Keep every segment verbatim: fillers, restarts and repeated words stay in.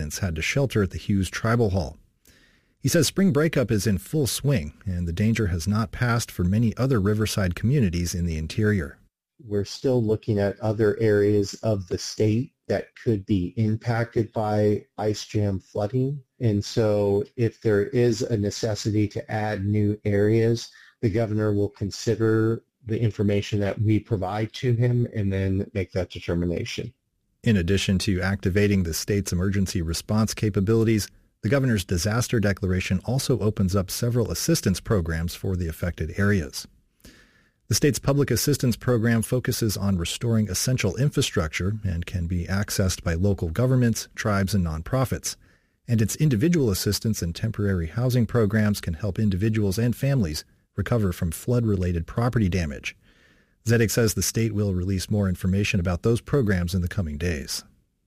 residents had to shelter at the Hughes Tribal Hall. He says spring breakup is in full swing, and the danger has not passed for many other riverside communities in the interior. We're still looking at other areas of the state that could be impacted by ice jam flooding. And so if there is a necessity to add new areas, the governor will consider the information that we provide to him and then make that determination. In addition to activating the state's emergency response capabilities, the governor's disaster declaration also opens up several assistance programs for the affected areas. The state's public assistance program focuses on restoring essential infrastructure and can be accessed by local governments, tribes, and nonprofits. And its individual assistance and temporary housing programs can help individuals and families recover from flood-related property damage. Zedek says the state will release more information about those programs in the coming days.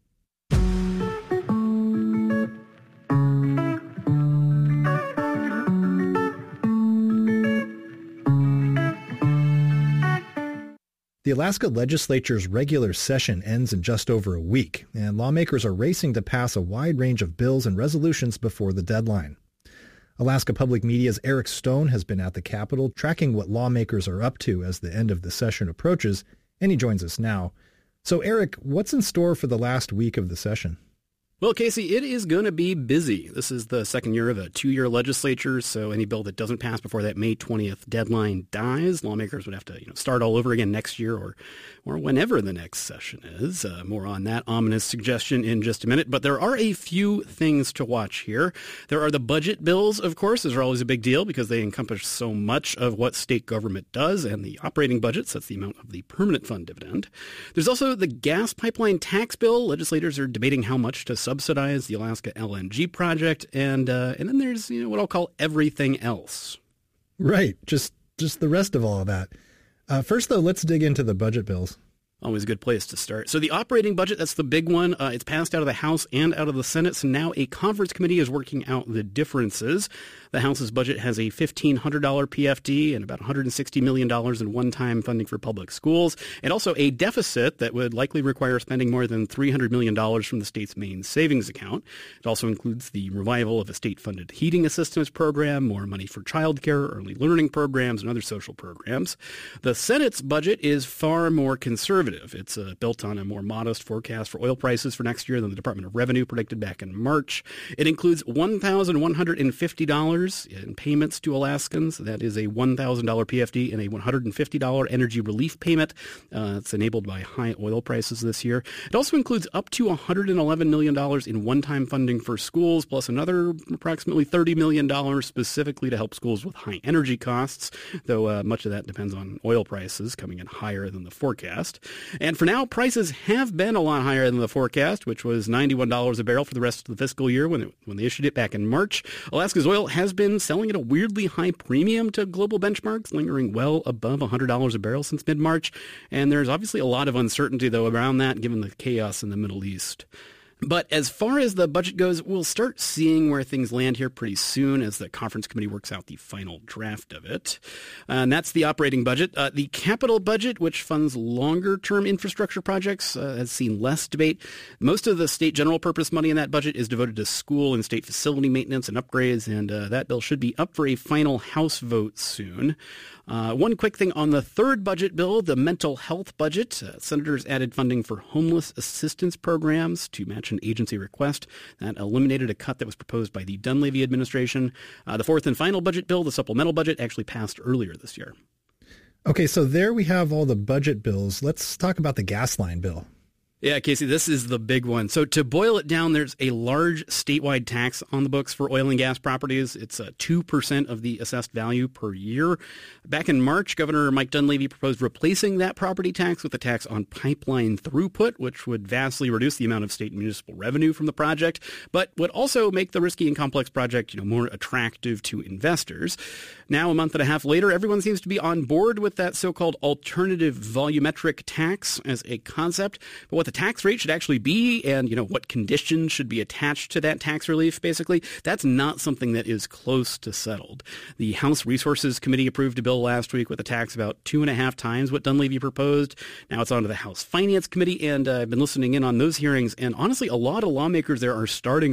The Alaska legislature's regular session ends in just over a week, and lawmakers are racing to pass a wide range of bills and resolutions before the deadline. Alaska Public Media's Eric Stone has been at the Capitol tracking what lawmakers are up to as the end of the session approaches, and he joins us now. So, Eric, what's in store for the last week of the session? Well, Casey, it is going to be busy. This is the second year of a two-year legislature, so any bill that doesn't pass before that May twentieth deadline dies. Lawmakers would have to, you know, start all over again next year or or whenever the next session is. Uh, more on that ominous suggestion in just a minute. But there are a few things to watch here. There are the budget bills, of course. Those are always a big deal because they encompass so much of what state government does, and the operating budget sets the amount of the permanent fund dividend. There's also the gas pipeline tax bill. Legislators are debating how much to subsidize the Alaska L N G project, and uh, and then there's, you know, what I'll call everything else. Right, just just the rest of all of that. Uh, first, though, let's dig into the budget bills. Always a good place to start. So the operating budget, that's the big one. Uh, it's passed out of the House and out of the Senate. So now a conference committee is working out the differences. The House's budget has a fifteen hundred dollars P F D and about one hundred sixty million dollars in one-time funding for public schools, and also a deficit that would likely require spending more than three hundred million dollars from the state's main savings account. It also includes the revival of a state-funded heating assistance program, more money for childcare, early learning programs, and other social programs. The Senate's budget is far more conservative. It's uh, built on a more modest forecast for oil prices for next year than the Department of Revenue predicted back in March. It includes one thousand one hundred fifty dollars in payments to Alaskans. That is a one thousand dollars P F D and a one hundred fifty dollars energy relief payment. Uh, it's enabled by high oil prices this year. It also includes up to one hundred eleven million dollars in one-time funding for schools, plus another approximately thirty million dollars specifically to help schools with high energy costs, though uh, much of that depends on oil prices coming in higher than the forecast. And for now, prices have been a lot higher than the forecast, which was ninety-one dollars a barrel for the rest of the fiscal year when it, when they issued it back in March. Alaska's oil has been selling at a weirdly high premium to global benchmarks, lingering well above one hundred dollars a barrel since mid-March. And there's obviously a lot of uncertainty, though, around that, given the chaos in the Middle East. But as far as the budget goes, we'll start seeing where things land here pretty soon as the conference committee works out the final draft of it. Uh, and that's the operating budget. Uh, the capital budget, which funds longer-term infrastructure projects, uh, has seen less debate. Most of the state general purpose money in that budget is devoted to school and state facility maintenance and upgrades, and uh, that bill should be up for a final House vote soon. Uh, one quick thing on the third budget bill, the mental health budget. Uh, senators added funding for homeless assistance programs to match an agency request. That eliminated a cut that was proposed by the Dunleavy administration. Uh, the fourth and final budget bill, the supplemental budget, actually passed earlier this year. Okay, so there we have all the budget bills. Let's talk about the gas line bill. Yeah, Casey, this is the big one. So to boil it down, there's a large statewide tax on the books for oil and gas properties. It's uh, two percent of the assessed value per year. Back in March, Governor Mike Dunleavy proposed replacing that property tax with a tax on pipeline throughput, which would vastly reduce the amount of state and municipal revenue from the project, but would also make the risky and complex project, you know, more attractive to investors. Now, a month and a half later, everyone seems to be on board with that so-called alternative volumetric tax as a concept. But what the tax rate should actually be and, you know, what conditions should be attached to that tax relief, basically, that's not something that is close to settled. The House Resources Committee approved a bill last week with a tax about two and a half times what Dunleavy proposed. Now it's on to the House Finance Committee, and uh, I've been listening in on those hearings, and honestly, a lot of lawmakers there are starting